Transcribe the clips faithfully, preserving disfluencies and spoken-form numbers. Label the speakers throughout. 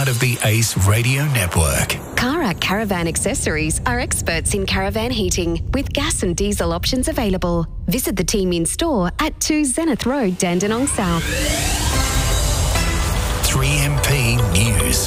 Speaker 1: part of the Ace Radio Network.
Speaker 2: Cara Caravan Accessories are experts in caravan heating with gas and diesel options available. Visit the team in store at two Zenith Road, Dandenong South.
Speaker 1: three M P News.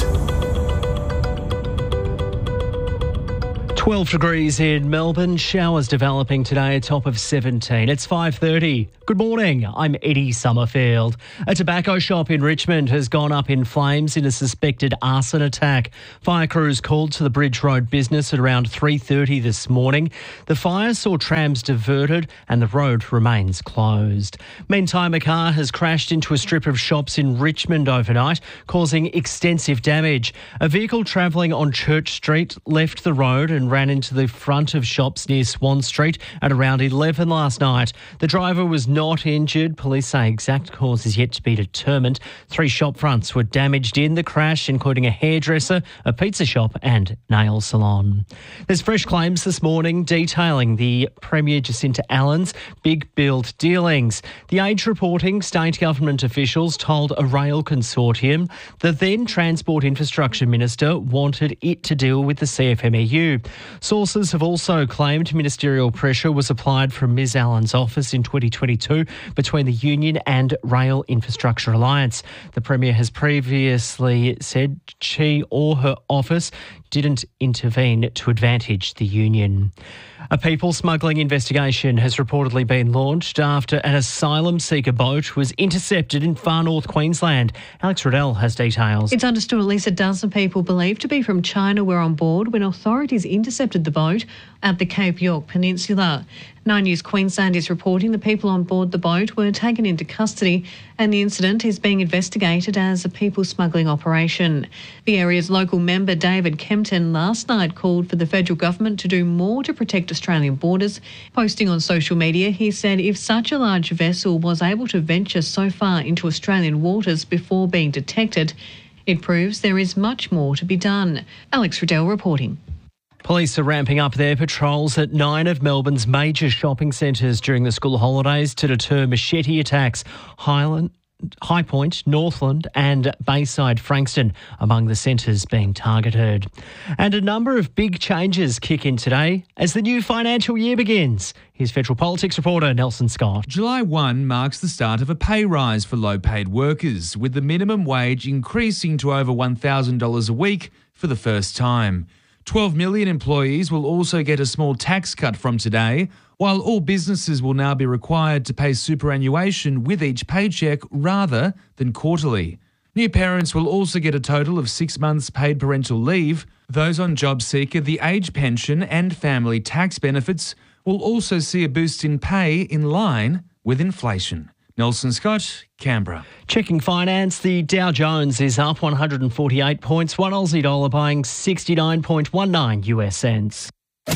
Speaker 3: twelve degrees in Melbourne, showers developing today, a top of seventeen. It's five thirty. Good morning, I'm Eddie Summerfield. A tobacco shop in Richmond has gone up in flames in a suspected arson attack. Fire crews called to the Bridge Road business at around three thirty this morning. The fire saw trams diverted and the road remains closed. Meantime, a car has crashed into a strip of shops in Richmond overnight, causing extensive damage. A vehicle travelling on Church Street left the road and ran into the front of shops near Swan Street at around eleven last night. The driver was not injured. Police say exact cause is yet to be determined. Three shop fronts were damaged in the crash, including a hairdresser, a pizza shop and nail salon. There's fresh claims this morning detailing the Premier Jacinta Allen's big build dealings. The Age reporting state government officials told a rail consortium the then Transport Infrastructure Minister wanted it to deal with the C F M E U. Sources have also claimed ministerial pressure was applied from Miz Allen's office in twenty twenty-two between the union and Rail Infrastructure Alliance. The Premier has previously said she or her office didn't intervene to advantage the union. A people smuggling investigation has reportedly been launched after an asylum seeker boat was intercepted in far north Queensland. Alex Riddell has details.
Speaker 4: It's understood at least a dozen people believed to be from China were on board when authorities intercepted the boat at the Cape York Peninsula. Nine News Queensland is reporting the people on board the boat were taken into custody and the incident is being investigated as a people smuggling operation. The area's local member David Kempton last night called for the federal government to do more to protect Australian borders. Posting on social media, he said if such a large vessel was able to venture so far into Australian waters before being detected, it proves there is much more to be done. Alex Riddell reporting.
Speaker 3: Police are ramping up their patrols at nine of Melbourne's major shopping centres during the school holidays to deter machete attacks. Highland, High Point, Northland and Bayside Frankston among the centres being targeted. And a number of big changes kick in today as the new financial year begins. Here's Federal Politics reporter Nelson Scott.
Speaker 5: July first marks the start of a pay rise for low-paid workers, with the minimum wage increasing to over one thousand dollars a week for the first time. twelve million employees will also get a small tax cut from today, while all businesses will now be required to pay superannuation with each paycheck rather than quarterly. New parents will also get a total of six months paid parental leave. Those on JobSeeker, the age pension and family tax benefits will also see a boost in pay in line with inflation. Nelson Scott, Canberra.
Speaker 3: Checking finance, the Dow Jones is up one hundred forty-eight points, one Aussie dollar buying sixty-nine point one nine U S cents.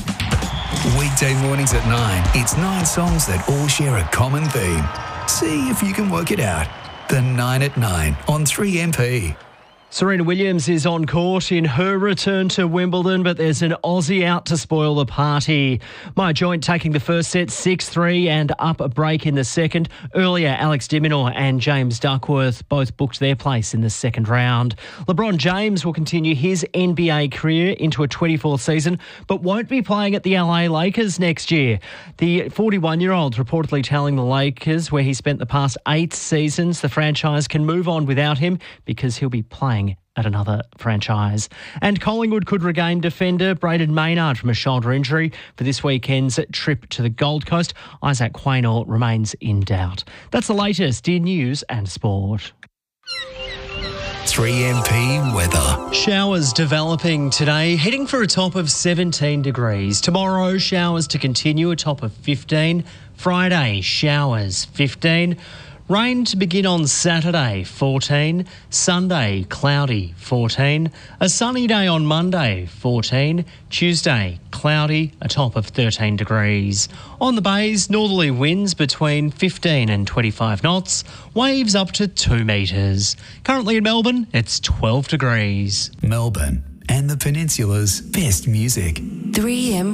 Speaker 1: Weekday mornings at nine, it's nine songs that all share a common theme. See if you can work it out. The nine at nine on three M P.
Speaker 3: Serena Williams is on court in her return to Wimbledon, but there's an Aussie out to spoil the party. My Joint taking the first set six three and up a break in the second. Earlier, Alex de Minaur and James Duckworth both booked their place in the second round. LeBron James will continue his N B A career into a twenty-fourth season, but won't be playing at the L A Lakers next year. The forty-one-year-old reportedly telling the Lakers, where he spent the past eight seasons, the franchise can move on without him because he'll be playing at another franchise. And Collingwood could regain defender Braden Maynard from a shoulder injury for this weekend's trip to the Gold Coast. Isaac Quaynor remains in doubt. That's the latest in news and sport.
Speaker 1: three M P weather.
Speaker 3: Showers developing today, heading for a top of seventeen degrees. Tomorrow, showers to continue, a top of fifteen. Friday, showers, fifteen. Rain to begin on Saturday, fourteen. Sunday, cloudy, fourteen. A sunny day on Monday, fourteen. Tuesday, cloudy, a top of thirteen degrees. On the bays, northerly winds between fifteen and twenty-five knots. Waves up to two metres. Currently in Melbourne, it's twelve degrees.
Speaker 1: Melbourne and the Peninsula's best music.
Speaker 2: three M